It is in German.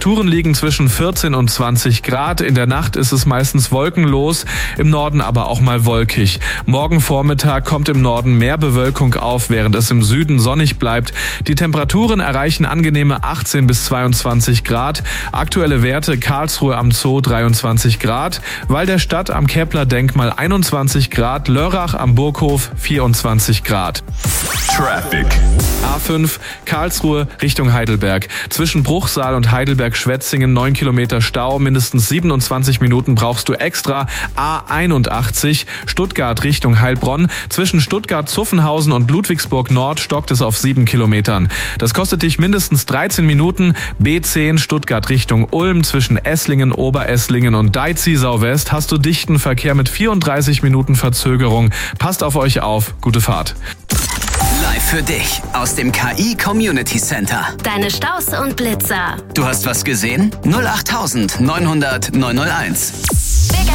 Temperaturen liegen zwischen 14 und 20 Grad. In der Nacht ist es meistens wolkenlos, im Norden aber auch mal wolkig. Morgen Vormittag kommt im Norden mehr Bewölkung auf, während es im Süden sonnig bleibt. Die Temperaturen erreichen angenehme 18 bis 22 Grad. Aktuelle Werte: Karlsruhe am Zoo 23 Grad, Walderstadt am Kepler-Denkmal 21 Grad, Lörrach am Burghof 24 Grad. Traffic. A5 Karlsruhe Richtung Heidelberg. Zwischen Bruchsal und Heidelberg-Schwetzingen 9 Kilometer Stau, mindestens 27 Minuten brauchst du extra. A81 Stuttgart Richtung Heilbronn. Zwischen Stuttgart-Zuffenhausen und Ludwigsburg Nord stockt es auf 7 Kilometern. Das kostet dich mindestens 13 Minuten. B10 Stuttgart Richtung Ulm. Zwischen Esslingen, Oberesslingen und Deiz-Ziesau West hast du dichten Verkehr mit 34 Minuten Verzögerung. Passt auf euch auf. Gute Fahrt. Live für dich aus dem KI Community Center. Deine Staus und Blitzer. Du hast was gesehen? 08900 901.